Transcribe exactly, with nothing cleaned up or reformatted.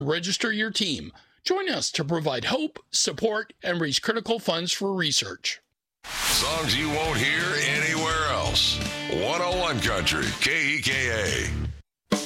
Register your team. Join us to provide hope, support, and raise critical funds for research. Songs you won't hear anywhere else. one oh one Country, K E K A.